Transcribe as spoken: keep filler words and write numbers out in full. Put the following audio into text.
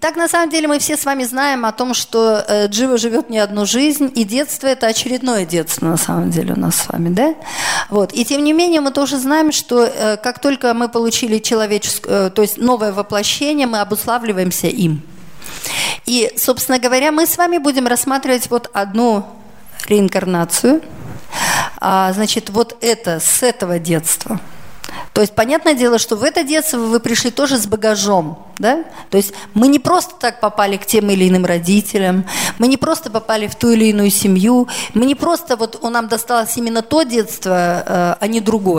Итак, на самом деле мы все с вами знаем о том, что э, Джива живет не одну жизнь, и детство – это очередное детство на самом деле у нас с вами, да? Вот. И тем не менее мы тоже знаем, что э, как только мы получили человеческое, э, то есть новое воплощение, мы обуславливаемся им. И, собственно говоря, мы с вами будем рассматривать вот одну реинкарнацию. А, значит, вот это с этого детства. То есть, понятное дело, что в это детство вы пришли тоже с багажом, да? То есть мы не просто так попали к тем или иным родителям, мы не просто попали в ту или иную семью, мы не просто вот нам досталось именно то детство, а не другое.